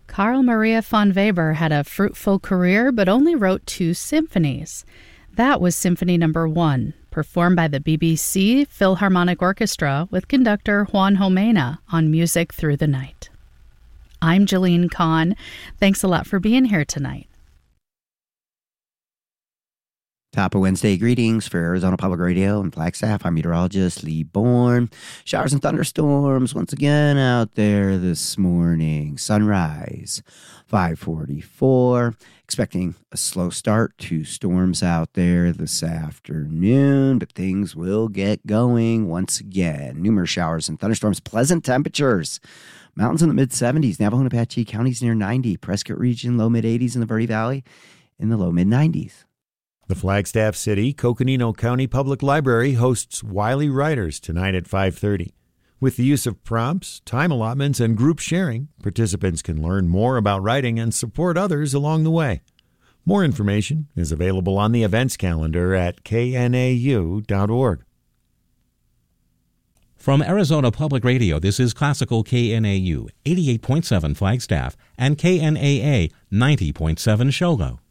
Carl Maria von Weber had a fruitful career but only wrote 2 symphonies. That was Symphony No. 1, performed by the BBC Philharmonic Orchestra with conductor Juan Jomena on Music Through the Night. I'm Jillian Kahn. Thanks a lot for being here tonight. Top of Wednesday greetings for Arizona Public Radio and Flagstaff. I'm meteorologist Lee Bourne. Showers and thunderstorms once again out there this morning. Sunrise, 5:44. Expecting a slow start to storms out there this afternoon, but things will get going once again. Numerous showers and thunderstorms, pleasant temperatures. Mountains in the mid-70s, Navajo and Apache counties near 90, Prescott region low-mid-80s in the Verde Valley in the low-mid-90s. The Flagstaff City Coconino County Public Library hosts Wiley Writers tonight at 5:30. With the use of prompts, time allotments, and group sharing, participants can learn more about writing and support others along the way. More information is available on the events calendar at knau.org. From Arizona Public Radio, this is Classical KNAU 88.7 Flagstaff and KNAA 90.7 Shogo.